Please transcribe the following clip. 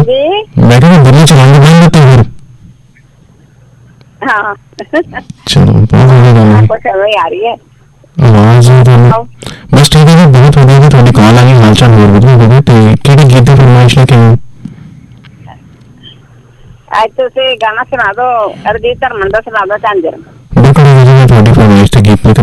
मैं क्या दिल्ली चलाने बंद होते फिर। हाँ चलो बहुत बढ़िया गल है। कुछ हमें आ रही है आवाज बस ठीक है जी, बहुत बढ़िया जी। थोड़ी कॉल आ गई, हाल चाल बहुत बढ़िया हो गए। तो केड़ी गीत दी फरमाइश लेके आए? आज तो से गाना सुना दो, अरिजीत हरमन दा सुना दो झांझर। बिल्कुल जी, मैं थोड़ी फरमाइश ते गीत